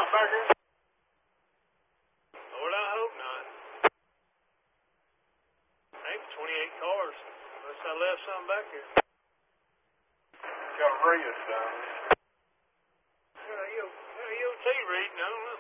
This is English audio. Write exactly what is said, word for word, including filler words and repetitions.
back here? Lord, I hope not. I think twenty-eight cars, unless I left something back here. Got a radio sound. Uh, E O T reading, I don't know.